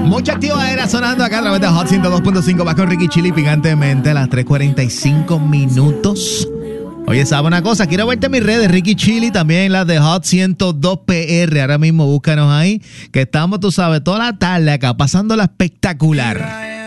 Mucha activadera sonando acá a través de Hot 102.5. Vas con Ricky Chili picantemente a las 3:45 minutos. Oye, ¿sabes una cosa? Quiero verte en mis redes, Ricky Chili, también las de Hot 102 PR. Ahora mismo búscanos ahí, que estamos, tú sabes, toda la tarde acá, pasándola espectacular.